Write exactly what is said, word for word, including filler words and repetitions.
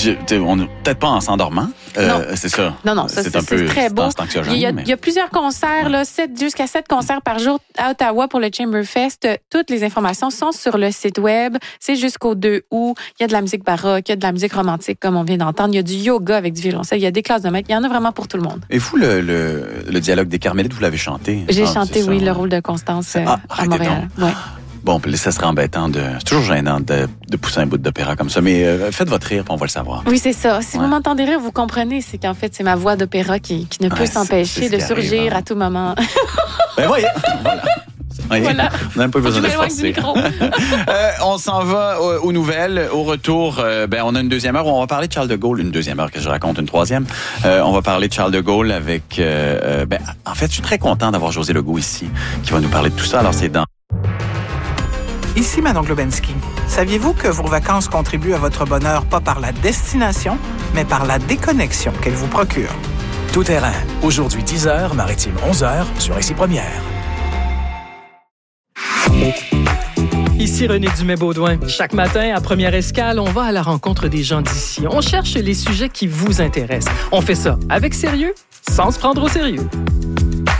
je, on peut-être pas en s'endormant. Euh, c'est ça. Non, non, ça, c'est, c'est, un peu, c'est très beau. C'est il, y a, mais... il y a plusieurs concerts, là, sept, jusqu'à sept concerts par jour à Ottawa pour le Chamberfest. Toutes les informations sont sur le site web. C'est jusqu'au deux août. Il y a de la musique baroque, il y a de la musique romantique, comme on vient d'entendre. Il y a du yoga avec du violoncelle, il y a des classes de maître. Il y en a vraiment pour tout le monde. Et vous, le, le, le dialogue des Carmélites, vous l'avez chanté? J'ai ah, chanté, oui, ça, le rôle de Constance ah, à Montréal. Ouais. Bon, puis ça serait embêtant de... C'est toujours gênant de, de pousser un bout d'opéra comme ça, mais euh, faites votre rire, puis on va le savoir. Oui, c'est ça. Si ouais. vous m'entendez rire, vous comprenez, c'est qu'en fait, c'est ma voix d'opéra qui, qui ne peut ouais, s'empêcher de surgir arrive, hein. à tout moment. Ben voyez, voilà. Oui, voilà. On n'a même pas besoin de forcer. euh, on s'en va aux, aux nouvelles. Au retour, euh, ben, on a une deuxième heure où on va parler de Charles de Gaulle. Une deuxième heure que je raconte, une troisième. Euh, on va parler de Charles de Gaulle avec... Euh, ben, en fait, je suis très content d'avoir José Legault ici, qui va nous parler de tout ça. Alors, c'est dans... Ici Manon Globensky. Saviez-vous que vos vacances contribuent à votre bonheur pas par la destination, mais par la déconnexion qu'elles vous procurent? Tout terrain. Aujourd'hui dix heures, maritime onze heures sur Ici Première. Ici René Dumais-Baudouin. Chaque matin, à Première Escale, on va à la rencontre des gens d'ici. On cherche les sujets qui vous intéressent. On fait ça avec sérieux, sans se prendre au sérieux.